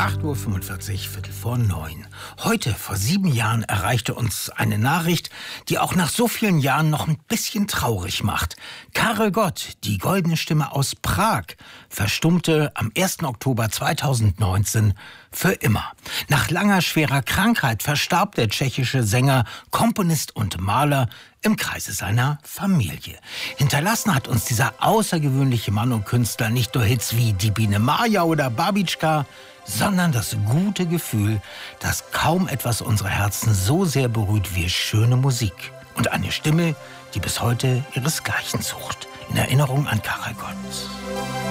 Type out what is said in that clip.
8:45 Uhr, Viertel vor 9. Heute, vor 7 Jahren, erreichte uns eine Nachricht, die auch nach so vielen Jahren noch ein bisschen traurig macht. Karel Gott, die goldene Stimme aus Prag, verstummte am 1. Oktober 2019 für immer. Nach langer, schwerer Krankheit verstarb der tschechische Sänger, Komponist und Maler im Kreise seiner Familie. Hinterlassen hat uns dieser außergewöhnliche Mann und Künstler nicht nur Hits wie Die Biene Maya oder Babitschka, sondern das gute Gefühl, dass kaum etwas unsere Herzen so sehr berührt wie schöne Musik. Und eine Stimme, die bis heute ihresgleichen sucht. In Erinnerung an Karel Gott.